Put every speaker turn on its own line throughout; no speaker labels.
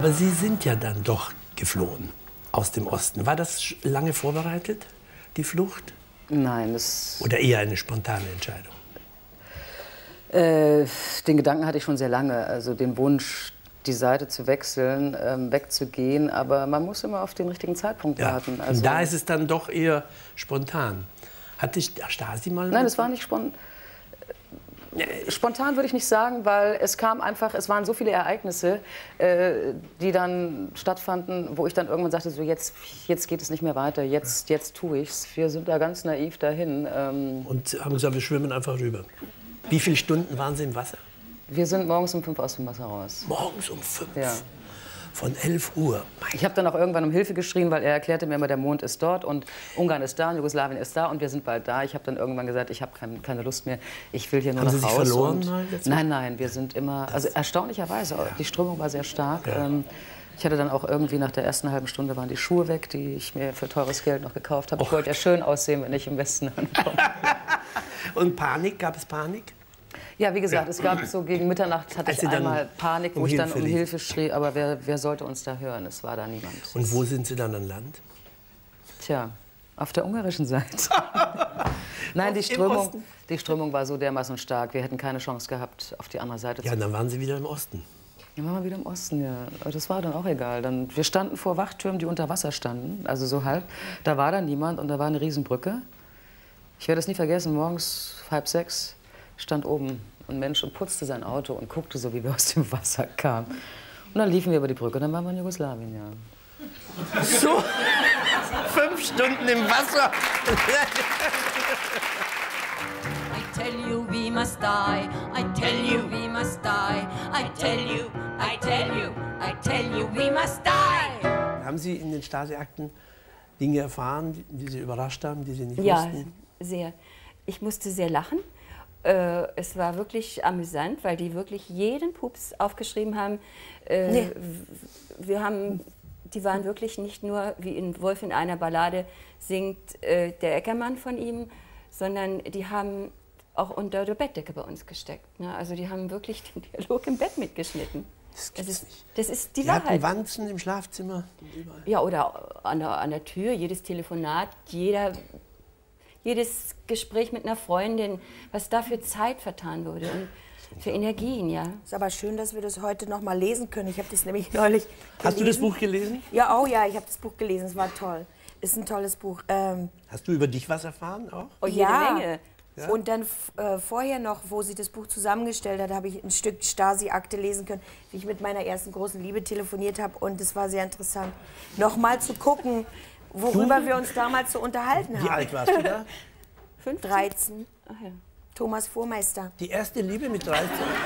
Aber Sie sind ja dann doch geflohen aus dem Osten. War das lange vorbereitet, die Flucht?
Nein, das...
Oder eher eine spontane Entscheidung?
Den Gedanken hatte ich schon sehr lange, also den Wunsch, die Seite zu wechseln, wegzugehen, aber man muss immer auf den richtigen Zeitpunkt warten. Also,
und da ist es dann doch eher spontan. Hat die Stasi mal...
Nein, es war nicht spontan. Spontan würde ich nicht sagen, weil es kam einfach, es waren so viele Ereignisse, die dann stattfanden, wo ich dann irgendwann sagte, so jetzt geht es nicht mehr weiter, jetzt tue ich's. Wir sind da ganz naiv dahin.
Und haben gesagt, wir schwimmen einfach rüber. Wie viele Stunden waren Sie im Wasser?
Wir sind morgens um 5 aus dem Wasser raus.
Morgens um 5?
Ja.
Von 11 Uhr?
Ich habe dann auch irgendwann um Hilfe geschrien, weil er erklärte mir immer, der Mond ist dort und Ungarn ist da und Jugoslawien ist da und wir sind bald da. Ich habe dann irgendwann gesagt, ich habe keine Lust mehr, ich will hier nur nach Hause.
Haben Sie sich verloren?
Nein, wir sind immer, also erstaunlicherweise, die Strömung war sehr stark. Ja. Ich hatte dann auch irgendwie nach der ersten halben Stunde waren die Schuhe weg, die ich mir für teures Geld noch gekauft habe. Ich wollte ja schön aussehen, wenn ich im Westen ankomme.
Und Panik? Gab es Panik?
Ja, wie gesagt, es gab so gegen Mitternacht hatte ich einmal Panik, wo ich dann um Hilfe schrie, aber wer sollte uns da hören? Es war da niemand.
Und wo sind Sie dann an Land?
Tja, auf der ungarischen Seite. Nein, die Strömung war so dermaßen stark, wir hätten keine Chance gehabt, auf die andere Seite zu
gehen. Ja, dann waren Sie wieder im Osten.
Dann waren wir wieder im Osten, ja. Aber das war dann auch egal. Wir standen vor Wachtürmen, die unter Wasser standen, also so halb. Da war dann niemand und da war eine Riesenbrücke. Ich werde es nie vergessen, morgens 5:30 stand oben ein Mensch und putzte sein Auto und guckte so, wie wir aus dem Wasser kamen. Und dann liefen wir über die Brücke, dann waren wir in Jugoslawien, ja.
So, 5 Stunden im Wasser.
I tell you we must die, I tell you we must die, I tell you, I tell you, I tell you we must die.
Haben Sie in den Stasi-Akten Dinge erfahren, die Sie überrascht haben, die Sie nicht wussten?
Ja, sehr. Ich musste sehr lachen. Es war wirklich amüsant, weil die wirklich jeden Pups aufgeschrieben haben. Die waren wirklich nicht nur, wie in Wolf in einer Ballade singt der Eckermann von ihm, sondern die haben auch unter der Bettdecke bei uns gesteckt. Ne? Also die haben wirklich den Dialog im Bett mitgeschnitten.
Das gibt's nicht.
Das ist die
die
Wahrheit.
Hatten Wanzen im Schlafzimmer? Überall.
Ja, oder an der Tür, jedes Telefonat, jedes Gespräch mit einer Freundin, was da für Zeit vertan wurde und für Energien, ja.
Ist aber schön, dass wir das heute noch mal lesen können. Ich habe das nämlich neulich gelesen.
Hast du das Buch gelesen?
Ja, oh ja, ich habe das Buch gelesen. Es war toll. Ist ein tolles Buch.
Hast du über dich was erfahren auch?
Oh, jede Menge.
Ja? Und dann vorher noch, wo sie das Buch zusammengestellt hat, habe ich ein Stück Stasi-Akte lesen können, wie ich mit meiner ersten großen Liebe telefoniert habe. Und es war sehr interessant, noch mal zu gucken, worüber wir uns damals so unterhalten haben.
Wie alt warst du da?
15? 13.
Ach ja.
Thomas Vormeister.
Die erste Liebe mit 13?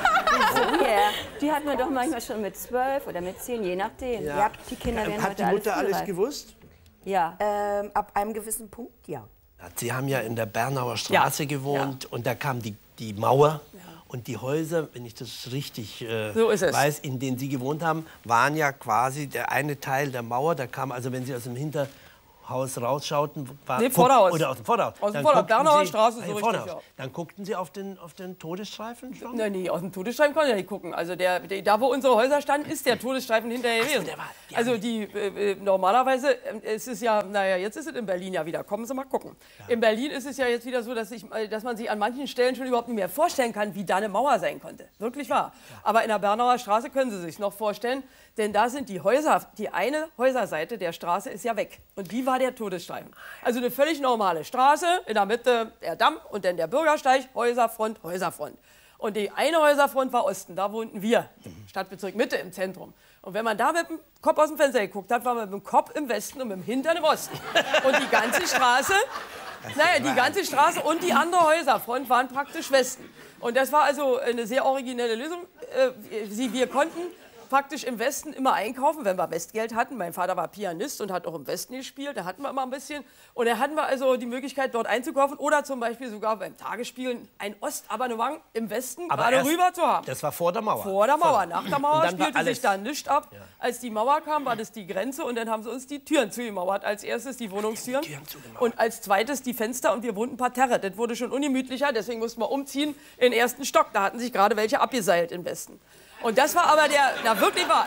Oh yeah. Die hat man doch manchmal schon mit 12 oder mit 10, je nachdem.
Ja.
Die Kinder werden
Hat die
heute
Mutter alles
frühreif.
gewusst?
Ja.
Ab einem gewissen Punkt, ja.
Sie haben ja in der Bernauer Straße gewohnt und da kam die Mauer. Und die Häuser, wenn ich das richtig weiß, in denen Sie gewohnt haben, waren ja quasi der eine Teil der Mauer. Da kam, also wenn Sie aus dem Hinterhaus rausschauten, war
Vorderhaus.
Oder aus dem Vorderhaus.
Aus dem Vorderhaus. Bernauer Straße, so richtig, ja.
Dann guckten Sie auf den Todesstreifen schon?
Nein, nee, aus dem Todesstreifen kann ich ja nicht gucken. Also da, wo unsere Häuser standen, ist der Todesstreifen hinterher gewesen. Also normalerweise, es ist ja, naja, jetzt ist es in Berlin ja wieder. Kommen Sie mal gucken. Ja. In Berlin ist es ja jetzt wieder so, dass man sich an manchen Stellen schon überhaupt nicht mehr vorstellen kann, wie da eine Mauer sein konnte. Wirklich wahr. Ja. Aber in der Bernauer Straße können Sie sich noch vorstellen, denn da sind die Häuser, die eine Häuserseite der Straße ist ja weg. Und die war der Todesstreifen. Also eine völlig normale Straße, in der Mitte der Damm und dann der Bürgersteig, Häuserfront, Häuserfront. Und die eine Häuserfront war Osten, da wohnten wir, Stadtbezirk Mitte im Zentrum. Und wenn man da mit dem Kopf aus dem Fenster geguckt hat, war man mit dem Kopf im Westen und mit dem Hintern im Osten. Und die ganze Straße, die ganze Straße und die andere Häuserfront waren praktisch Westen. Und das war also eine sehr originelle Lösung. Wir konnten praktisch im Westen immer einkaufen, wenn wir Westgeld hatten. Mein Vater war Pianist und hat auch im Westen gespielt, da hatten wir immer ein bisschen. Und da hatten wir also die Möglichkeit, dort einzukaufen oder zum Beispiel sogar beim Tagesspielen ein Ostabonnement im Westen gerade rüber zu haben.
Das war vor der Mauer?
Vor der Mauer. Nach der Mauer spielte sich da nichts ab. Ja. Als die Mauer kam, war das die Grenze und dann haben sie uns die Türen zugemauert. Als erstes die Wohnungstüren und als zweites die Fenster und wir wohnten parterre. Das wurde schon ungemütlicher, deswegen mussten wir umziehen in den ersten Stock. Da hatten sich gerade welche abgeseilt im Westen. Und das war aber wirklich wahr.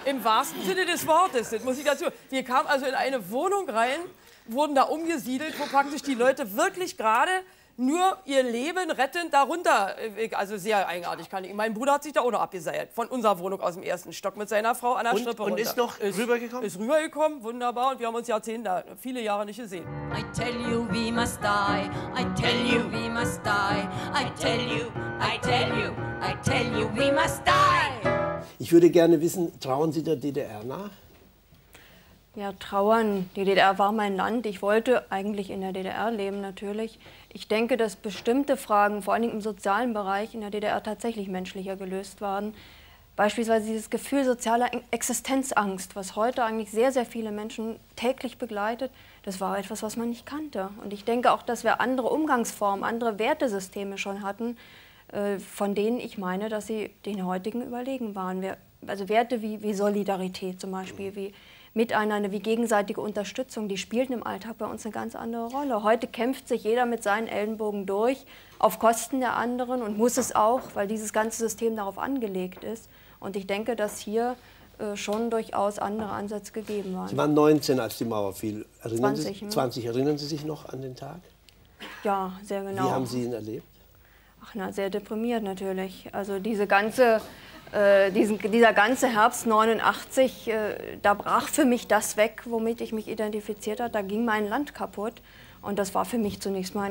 Im wahrsten Sinne des Wortes, das muss ich dazu. Wir kamen also in eine Wohnung rein, wurden da umgesiedelt, wo praktisch die Leute wirklich gerade nur ihr Leben rettend darunter, also sehr eigenartig kann ich. Mein Bruder hat sich da auch noch abgeseilt, von unserer Wohnung aus dem 1. Stock mit seiner Frau an der Strippe runter.
Und ist noch rübergekommen?
Ist rübergekommen, wunderbar, und wir haben uns Jahrzehnte, viele Jahre nicht gesehen.
I tell you we must die, I tell you we must die, I tell you, I tell you, I tell you we must die.
Ich würde gerne wissen, trauen Sie der DDR nach?
Ja, trauern. Die DDR war mein Land. Ich wollte eigentlich in der DDR leben, natürlich. Ich denke, dass bestimmte Fragen, vor allem im sozialen Bereich, in der DDR tatsächlich menschlicher gelöst waren. Beispielsweise dieses Gefühl sozialer Existenzangst, was heute eigentlich sehr, sehr viele Menschen täglich begleitet, das war etwas, was man nicht kannte. Und ich denke auch, dass wir andere Umgangsformen, andere Wertesysteme schon hatten, von denen ich meine, dass sie den heutigen überlegen waren. Also Werte wie Solidarität zum Beispiel, wie Miteinander, wie gegenseitige Unterstützung, die spielten im Alltag bei uns eine ganz andere Rolle. Heute kämpft sich jeder mit seinen Ellenbogen durch, auf Kosten der anderen, und muss es auch, weil dieses ganze System darauf angelegt ist. Und ich denke, dass hier schon durchaus andere Ansätze gegeben waren.
Sie waren 19, als die Mauer fiel.
20,
erinnern Sie sich noch an den Tag?
Ja, sehr genau.
Wie haben Sie ihn erlebt?
Ach na, sehr deprimiert natürlich. Also dieser ganze Herbst 89, da brach für mich das weg, womit ich mich identifiziert habe. Da ging mein Land kaputt. Und das war für mich zunächst mal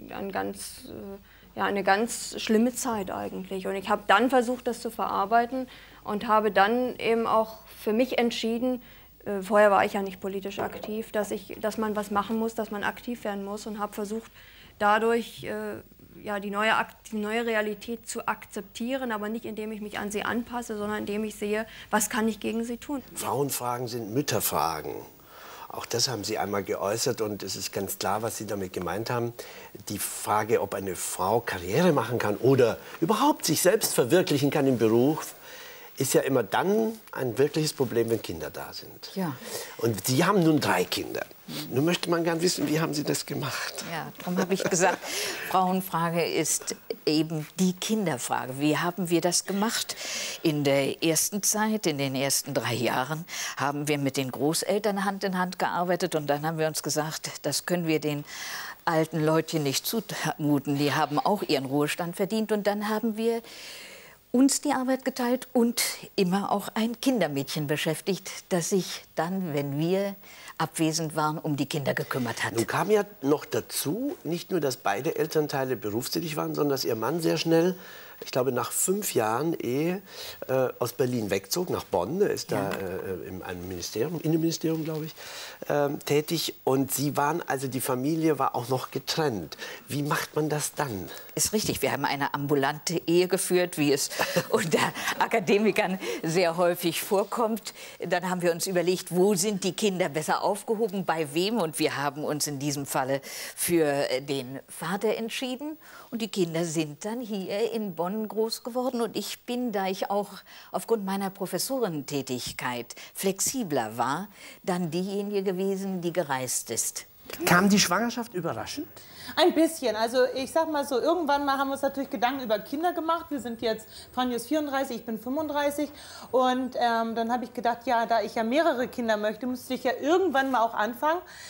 eine ganz schlimme Zeit eigentlich. Und ich habe dann versucht, das zu verarbeiten und habe dann eben auch für mich entschieden, vorher war ich ja nicht politisch aktiv, dass man was machen muss, dass man aktiv werden muss, und habe versucht, dadurch die neue Realität zu akzeptieren, aber nicht indem ich mich an sie anpasse, sondern indem ich sehe, was kann ich gegen sie tun.
Frauenfragen sind Mütterfragen. Auch das haben Sie einmal geäußert, und es ist ganz klar, was Sie damit gemeint haben. Die Frage, ob eine Frau Karriere machen kann oder überhaupt sich selbst verwirklichen kann im Beruf, ist ja immer dann ein wirkliches Problem, wenn Kinder da sind.
Ja.
Und Sie haben nun 3 Kinder. Nun möchte man gern wissen, wie haben Sie das gemacht?
Ja, darum habe ich gesagt, Frauenfrage ist eben die Kinderfrage. Wie haben wir das gemacht? In der ersten Zeit, in den ersten 3 Jahren, haben wir mit den Großeltern Hand in Hand gearbeitet. Und dann haben wir uns gesagt, das können wir den alten Leuten nicht zumuten. Die haben auch ihren Ruhestand verdient. Und dann haben wir uns die Arbeit geteilt und immer auch ein Kindermädchen beschäftigt, das sich dann, wenn wir abwesend waren, um die Kinder gekümmert hat.
Nun kam ja noch dazu, nicht nur, dass beide Elternteile berufstätig waren, sondern dass Ihr Mann sehr schnell, ich glaube nach 5 Jahren Ehe, aus Berlin wegzog, nach Bonn. Er ist da in einem Ministerium, Innenministerium, glaube ich, tätig. Und Sie waren, also die Familie war auch noch getrennt. Wie macht man das dann?
Ist richtig, wir haben eine ambulante Ehe geführt, wie es unter Akademikern sehr häufig vorkommt. Dann haben wir uns überlegt, wo sind die Kinder besser aufgehoben, bei wem? Und wir haben uns in diesem Falle für den Vater entschieden. Und die Kinder sind dann hier in Bonn groß geworden. Und ich bin, da ich auch aufgrund meiner Professorentätigkeit flexibler war, dann diejenige gewesen, die gereist ist.
Kam die Schwangerschaft überraschend?
Ein bisschen. Also ich sag mal so, irgendwann mal haben wir uns natürlich Gedanken über Kinder gemacht. Wir sind jetzt, Franjo ist 34, ich bin 35. Und dann habe ich gedacht, ja, da ich ja mehrere Kinder möchte, müsste ich ja irgendwann mal auch anfangen,